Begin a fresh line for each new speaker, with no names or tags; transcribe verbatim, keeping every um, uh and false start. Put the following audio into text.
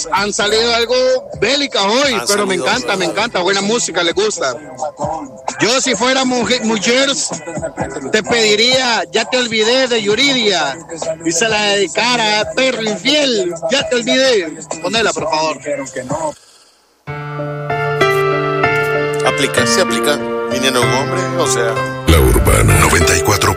Han salido algo bélicas hoy,
Han
pero me
salido,
encanta,
¿verdad?
me encanta, buena música, les gusta. Yo si fuera mujer, mujeres, te pediría, ya te olvidé de Yuridia, y se la dedicara a perro infiel, ya te olvidé. Ponela, por favor.
Aplica, se aplica. Viniendo un hombre, o sea.
La Urbana noventa y cuatro